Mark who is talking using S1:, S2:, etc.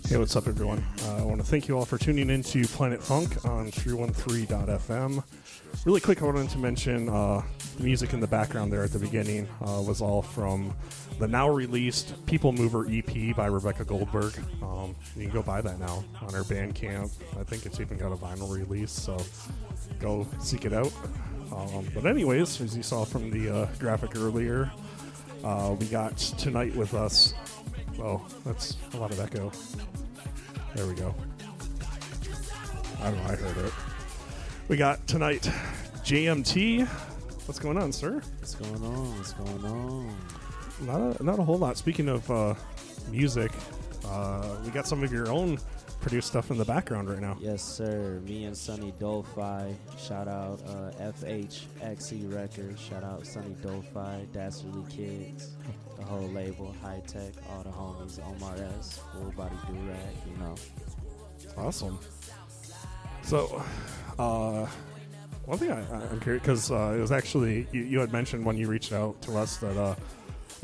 S1: Hey, what's up, everyone? I want to thank you all for tuning in to Planet Funk on 313.fm. Really quick, I wanted to mention the music in the background there at the beginning was all from the now released People Mover EP by Rebecca Goldberg. You can go buy that now on her Bandcamp. I think it's even got a vinyl release, so go seek it out. But anyways, as you saw from the graphic earlier, we got Tonight with Us. Oh, that's a lot of echo. There we go. I don't know, I heard it. We got Tonight JMT. What's going on, sir?
S2: What's going on? What's going on?
S1: Not a whole lot. Speaking of music, we got some of your own produced stuff in the background right now.
S2: Yes, sir. Me and Sonny Dolphi. Shout out FHXE Records. Shout out Sonny Dolphi, Dastardly Kids, the whole label, High Tech, all the homies, Omar S, Full Body Durag, you know.
S1: Awesome. So, one thing I'm curious, because it was actually, you had mentioned when you reached out to us that